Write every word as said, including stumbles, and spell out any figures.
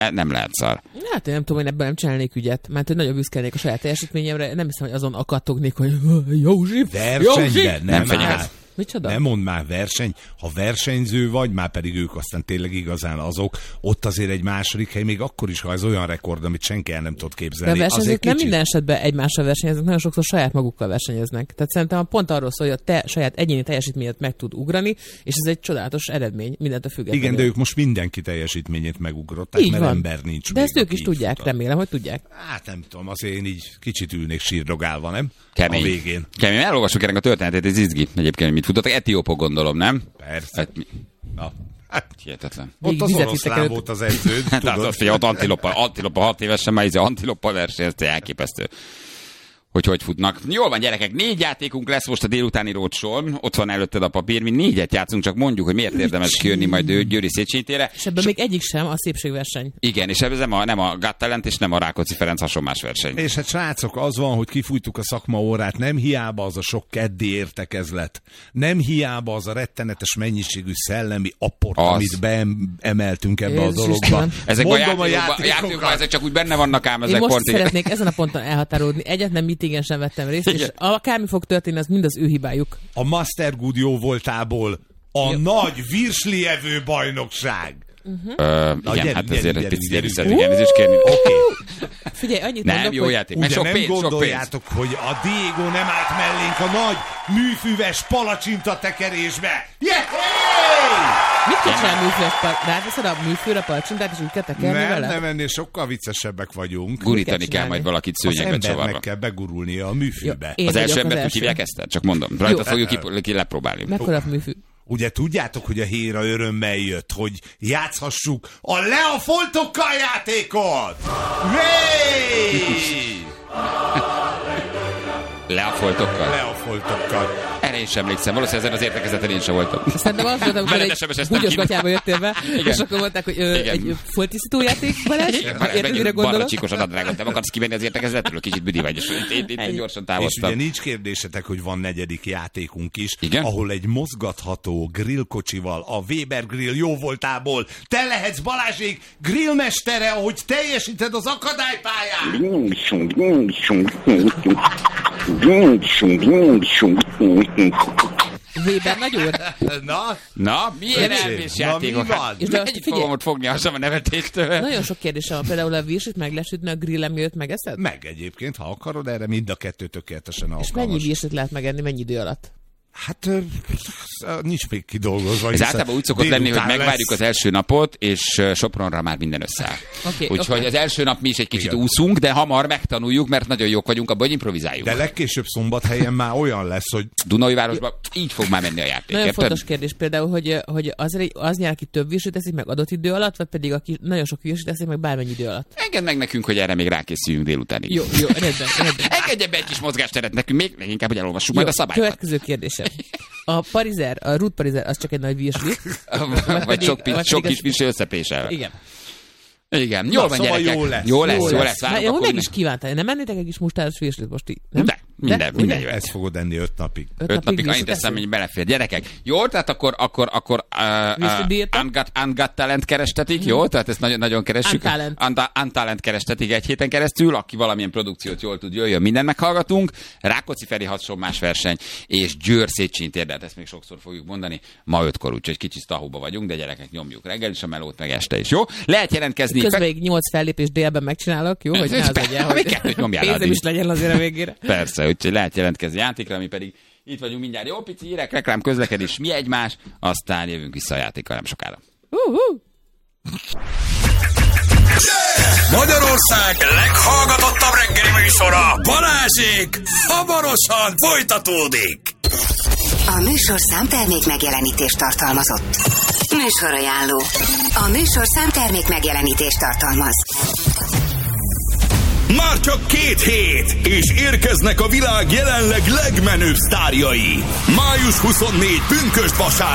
nem lehet szar. Hát én nem tudom, hogy ebben nem csinálnék ügyet, mert hogy nagyon büszkelnék a saját teljesítményemre, nem hiszem, hogy azon akadtognék, hogy Józsi, versenyben nem, nem hát. Micsoda? Nem mondd már verseny, ha versenyző vagy, már pedig ők aztán tényleg igazán azok, ott azért egy második hely, még akkor is, ha ez olyan rekord, amit senki el nem tud képzelni. De a versenyzők azért nem kicsit... minden esetben egymással versenyeznek, nagyon sokszor saját magukkal versenyeznek. Tehát szerintem pont arról szól, hogy a te saját egyéni teljesítményed meg tud ugrani, és ez egy csodálatos eredmény, mindent a függetlenül. Igen, de ők most mindenki teljesítményét megugrották, így mert van. ember nincs. De ezt ők is így tudják, futat. remélem, hogy tudják. Hát nem tudom, azért én így kicsit ülnék sírdogálva, nem? Kemény. A végén. Kemény. Elolvassuk ennek a történetét, ez izgi. Egyébként mit futottak? Etiópok, gondolom, nem? Persze. Hát, mi... Na. Hát, hihetetlen. ott az vizet oroszlán vittek volt az edződ, Hát tudod? azt figyelj, ott antilopa, antilopa hat évesen már izé antilopa versenyezte, elképesztő. Hogy hogy futnak. Jól van, gyerekek, négy játékunk lesz most a délutáni rócsón, ott van előtted a papír, mi négyet játszunk, csak mondjuk, hogy miért érdemes kijönni majd ő Győri Széchenyi térre. És ebben még egyik sem a szépségverseny. Igen, és ez nem a, nem a Got Talent és nem a Rákóczi Ferenc hasonlás verseny. És hát srácok, az van, hogy kifújtuk a szakmaórát, nem hiába az a sok keddi értekezlet, nem hiába az a rettenetes mennyiségű szellemi apport, Az. amit beemeltünk ebbe a Jézus dologba. Istenem. Ezek a Mondom játékokban, játékokat. játékokban, ezek csak úgy benne vannak ám, Én ezek most pont így. szeretnék ezen a ponton elhatárolódni. Egyet nem meetingen sem vettem részt, és akármi fog történni, az mind az ő hibájuk. A Master Good jó voltából a Jó. nagy virslievő bajnokság. Uh-huh. Ö, Na, igen, gyerünk, hát gyerünk, ezért egy gyerünk, picit gyerünk. szeretnék elnézést kérni. Oké. Okay. Figyelj, annyit Nem, mondok, jó hogy... játék, mert Ugye sok nem pénz, sok pénz. gondoljátok, hogy a Diego nem állt mellénk a nagy műfüves palacsinta tekerésbe. Yehey! Mit kell csinálni műfős pal... Ráteszed a műfőre a palacsintát, és úgy kell tekerni Nem, vele? nem, ennél sokkal viccesebbek vagyunk. Gurítani kell kell majd csinálni? valakit Az szőnyegbe embernek csavarva. kell begurulnia a műfűbe. Jó, én Az első vagyok az embert úgy első. hívják ezt? Csak mondom. Rajta Jó. fogjuk ki, ki lepróbálni. Mekkora műfű? Ugye tudjátok, hogy a Héra örömmel jött, hogy játszhassuk a Le a foltokkal játékot! Hey! Le a foltokkal? Le a foltokkal. Erre én sem emlékszem. Valószínűleg ezen az értekezeten én sem voltam. Szerintem az volt, amikor Veled egy esemeseztem húgyos ki. gatyába jöttél be, Igen. és akkor mondták, hogy ö, Igen. egy foltisztító játék, Balázs? Érted, mire Balra gondolok? csíkos adatrágot. Nem akarsz kivenni az értekezetről? Kicsit büdi vagy, és itt, itt, itt gyorsan És távoztam. ugye nincs kérdésetek, hogy van negyedik játékunk is, Igen? ahol egy mozgatható grillkocsival, a Weber Grill jóvoltából te lehetsz Balázsék grillmestere, ahogy teljesíted az akadálypályán! Weber nagy úr. Na? Na, milyen Öcsém, elvés na, játékok? mi van? Hát, És de mennyit figyelj. fogom ott fogni hasam a nevetéstől? Nagyon sok kérdésem van, például a virsit meg lesütni a grillem mielőtt megeszed? Meg egyébként, ha akarod, erre mind a kettő tökéletesen alkalmas. És mennyi virsit lehet megenni, mennyi idő alatt? Hát ö, nincs még kidolgozva. Ez hiszen általában úgy szokott lenni, hogy délután megvárjuk lesz. az első napot, és ö, Sopronra már minden összeáll. Oké, Úgyhogy oké. az első nap mi is egy kicsit Igen. úszunk, de hamar megtanuljuk, mert nagyon jók vagyunk abban, hogy improvizáljunk. De legkésőbb Szombathelyen már olyan lesz, hogy Dunaújvárosban így fog már menni a játék. Nagyon érted? fontos kérdés például, hogy, hogy az, az nyer, aki több virsit eszik meg adott idő alatt, vagy pedig aki nagyon sok virsit eszik meg bármennyi idő alatt. Engedd meg nekünk, hogy erre még rákészüljünk délutánig. Jó, jó, rendben, rendben. Engedje be egy kis mozgásteret nekünk, még leginkább, hogy elolvassuk Jó, majd a szabályokat. következő kérdésem. A parizer, a Ruth parizer, az csak egy nagy virsli. Vagy pedig- sok, vagy sok pedig kis pincé összepéselve. Igen. Igen, Na, jól van, szóval gyerekek. jó lesz. Jó lesz, jó lesz. Már Várunk, jó, akkor meg innen- is kívántál. Nem ennétek egy kis mustáros virslit most így? Nem? De, minden, minden ugye? jöhet. ezt fogod enni öt napig. Öt napig annyit virslit teszem, eszünk? hogy belefér. Gyerekek, jó, tehát akkor, akkor, akkor uh, Virsli uh, diéta? ungot, ungot talent kerestetik, jó? Tehát ezt nagyon, nagyon keressük. Untalent. Anta- Untalent kerestetik egy héten keresztül, aki valamilyen produkciót jól tud, jöjjön, mindent meghallgatunk. Rákóczi Feri hasonlás verseny, és Győr Széchenyi tér, de hát ezt még sokszor fogjuk mondani. Ma ötkor, úgyhogy kicsit tahóba vagyunk, de gyerekek, nyomjuk reggel is a melót, meg este is, jó? Lehet jelentkezni. Közben még nyolc fellépés délben megcsinálok, jó? Hogy ne az legyen, Még kettőt hogy nyomjál pénzem addig. is legyen azért a végére. Persze, úgyhogy lehet jelentkezni játékra, mi pedig itt vagyunk mindjárt. Jó, pici hírek, reklám, közlekedés, mi egymás, aztán jövünk vissza a játékkal nem sokára. Uh-huh. Magyarország leghallgatottabb reggeli műsora, Balázsék, hamarosan folytatódik. A műsorszám termék megjelenítést tartalmazott. Műsorajánló. A műsorszám termék megjelenítést tartalmaz. Már csak két hét, és érkeznek a világ jelenleg legmenőbb sztárjai. május huszonnégyedike pünkösd vasárnap.